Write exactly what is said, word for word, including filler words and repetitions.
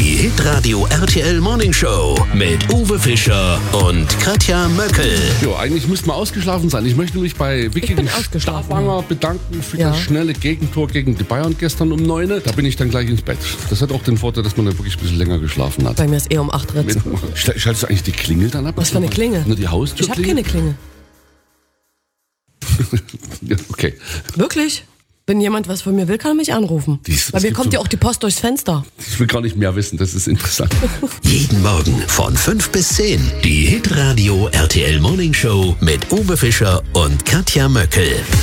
Die Hitradio R T L Morning Show mit Uwe Fischer und Katja Möckel. Jo, eigentlich müsste man ausgeschlafen sein. Ich möchte mich bei Wikigen Starwanger bedanken für Ja. das schnelle Gegentor gegen die Bayern gestern um neun. Da bin ich dann gleich ins Bett. Das hat auch den Vorteil, dass man dann wirklich ein bisschen länger geschlafen hat. Bei mir ist eh um acht Ritz. Mit- Schaltest du eigentlich die Klingel dann ab? Was für eine Klingel? Nur die Ich habe Haustürklingel? keine Klingel. Ja, okay. Wirklich? Wenn jemand was von mir will, kann er mich anrufen. Dies- Bei es mir gibt kommt so- ja auch die Post durchs Fenster. Ich will gar nicht mehr wissen, das ist interessant. Jeden Morgen von fünf bis zehn. Die Hitradio R T L Morning Show mit Uwe Fischer und Katja Möckel.